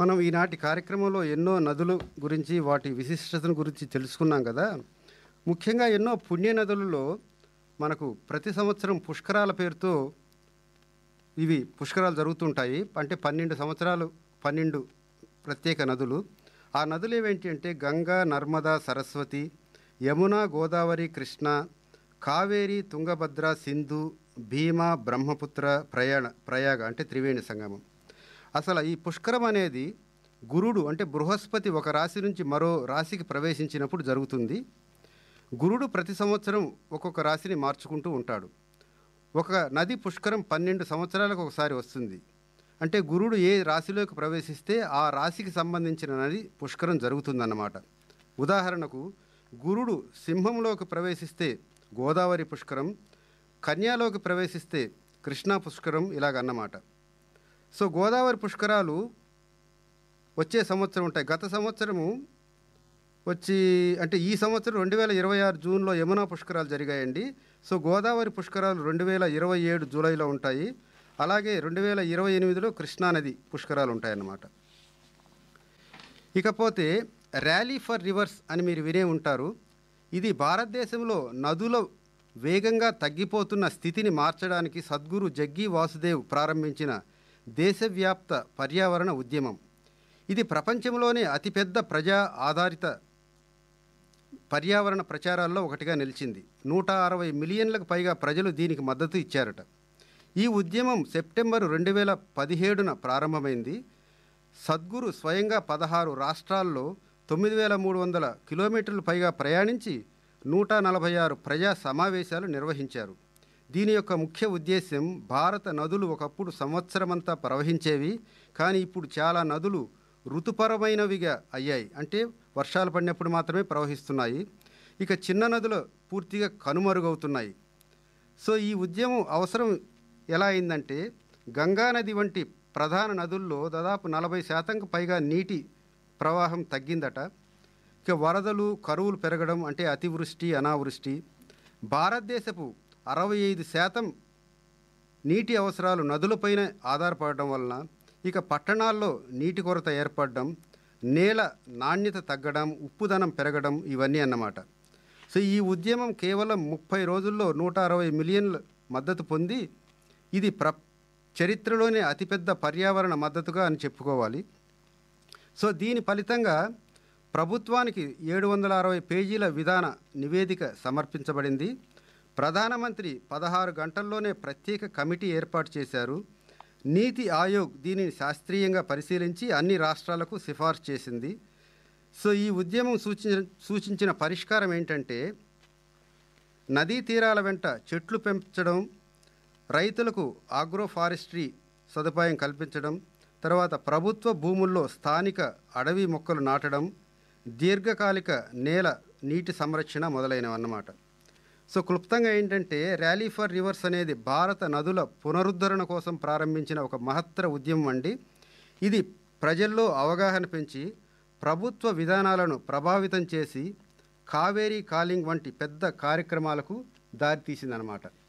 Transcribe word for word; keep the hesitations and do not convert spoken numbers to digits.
మనం ఈనాటి కార్యక్రమంలో ఎన్నో నదుల గురించి వాటి విశిష్టతను గురించి తెలుసుకున్నాం కదా. ముఖ్యంగా ఎన్నో పుణ్య నదులలో మనకు ప్రతి సంవత్సరం పుష్కరాల పేరుతో ఇవి పుష్కరాలు జరుగుతుంటాయి. అంటే పన్నెండు సంవత్సరాలు పన్నెండు ప్రత్యేక నదులు. ఆ నదులు ఏవేంటి అంటే గంగా, నర్మదా, సరస్వతి, యమున, గోదావరి, కృష్ణ, కావేరి, తుంగభద్ర, సింధు, భీమా, బ్రహ్మపుత్ర, ప్రయాణ ప్రయాగ అంటే త్రివేణి సంగమం. అసలు ఈ పుష్కరం అనేది గురుడు అంటే బృహస్పతి ఒక రాశి నుంచి మరో రాశికి ప్రవేశించినప్పుడు జరుగుతుంది. గురుడు ప్రతి సంవత్సరం ఒక్కొక్క రాశిని మార్చుకుంటూ ఉంటాడు. ఒక నది పుష్కరం పన్నెండు సంవత్సరాలకు ఒకసారి వస్తుంది. అంటే గురుడు ఏ రాశిలోకి ప్రవేశిస్తే ఆ రాశికి సంబంధించిన నది పుష్కరం జరుగుతుందన్నమాట. ఉదాహరణకు గురుడు సింహంలోకి ప్రవేశిస్తే గోదావరి పుష్కరం, కన్యాలోకి ప్రవేశిస్తే కృష్ణా పుష్కరం, ఇలాగన్నమాట. సో గోదావరి పుష్కరాలు వచ్చే సంవత్సరం ఉంటాయి. గత సంవత్సరము వచ్చి అంటే ఈ సంవత్సరం రెండు వేల ఇరవై ఆరు జూన్లో యమునా పుష్కరాలు జరిగాయండి. సో గోదావరి పుష్కరాలు రెండు వేల ఇరవై ఏడు జూలైలో ఉంటాయి. అలాగే రెండు వేల ఇరవై ఎనిమిదిలో కృష్ణానది పుష్కరాలు ఉంటాయన్నమాట. ఇకపోతే ర్యాలీ ఫర్ రివర్స్ అని మీరు వినే ఉంటారు. ఇది భారతదేశంలో నదుల వేగంగా తగ్గిపోతున్న స్థితిని మార్చడానికి సద్గురు జగ్గి వాసుదేవ్ ప్రారంభించిన దేశవ్యాప్త పర్యావరణ ఉద్యమం. ఇది ప్రపంచంలోనే అతిపెద్ద ప్రజా ఆధారిత పర్యావరణ ప్రచారాల్లో ఒకటిగా నిలిచింది. నూట అరవై మిలియన్లకు పైగా ప్రజలు దీనికి మద్దతు ఇచ్చారట. ఈ ఉద్యమం సెప్టెంబరు రెండు వేల పదిహేడున ప్రారంభమైంది. సద్గురు స్వయంగా పదహారు రాష్ట్రాల్లో తొమ్మిది వేల మూడు వందల కిలోమీటర్లు పైగా ప్రయాణించి నూట నలభై ఆరు ప్రజా సమావేశాలు నిర్వహించారు. దీని యొక్క ముఖ్య ఉద్దేశ్యం భారత నదులు ఒకప్పుడు సంవత్సరమంతా ప్రవహించేవి, కానీ ఇప్పుడు చాలా నదులు ఋతుపరమైనవిగా అయ్యాయి. అంటే వర్షాలు పడినప్పుడు మాత్రమే ప్రవహిస్తున్నాయి. ఇక చిన్న నదులు పూర్తిగా కనుమరుగవుతున్నాయి. సో ఈ ఉద్యమం అవసరం ఎలా అయిందంటే గంగానది వంటి ప్రధాన నదుల్లో దాదాపు నలభై శాతంకు పైగా నీటి ప్రవాహం తగ్గిందట. ఇక వరదలు, కరువులు పెరగడం అంటే అతివృష్టి, అనావృష్టి, భారతదేశపు అరవై ఐదు శాతం నీటి అవసరాలు నదులపైన ఆధారపడడం వలన ఇక పట్టణాల్లో నీటి కొరత ఏర్పడడం, నేల నాణ్యత తగ్గడం, ఉప్పుదనం పెరగడం, ఇవన్నీ అన్నమాట. సో ఈ ఉద్యమం కేవలం ముప్పై రోజుల్లో నూట అరవై మిలియన్ల మద్దతు పొంది ఇది ప్ర చరిత్రలోనే అతిపెద్ద పర్యావరణ మద్దతుగా అని చెప్పుకోవాలి. సో దీని ఫలితంగా ప్రభుత్వానికి ఏడు వందల అరవై పేజీల విధాన నివేదిక సమర్పించబడింది. ప్రధానమంత్రి పదహారు గంటల్లోనే ప్రత్యేక కమిటీ ఏర్పాటు చేశారు. నీతి ఆయోగ్ దీనిని శాస్త్రీయంగా పరిశీలించి అన్ని రాష్ట్రాలకు సిఫార్సు చేసింది. సో ఈ ఉద్యమం సూచించిన సూచించిన పరిష్కారం ఏంటంటే నదీ తీరాల వెంట చెట్లు పెంచడం, రైతులకు ఆగ్రో ఫారెస్ట్రీ సదుపాయం కల్పించడం, తర్వాత ప్రభుత్వ భూముల్లో స్థానిక అడవి మొక్కలు నాటడం, దీర్ఘకాలిక నేల నీటి సంరక్షణ మొదలైనవన్నమాట. సో క్లుప్తంగా ఏంటంటే ర్యాలీ ఫర్ రివర్స్ అనేది భారత నదుల పునరుద్ధరణ కోసం ప్రారంభించిన ఒక మహత్తర ఉద్యమం అండి. ఇది ప్రజల్లో అవగాహన పెంచి ప్రభుత్వ విధానాలను ప్రభావితం చేసి కావేరీ కాలింగ్ వంటి పెద్ద కార్యక్రమాలకు దారితీసిందనమాట.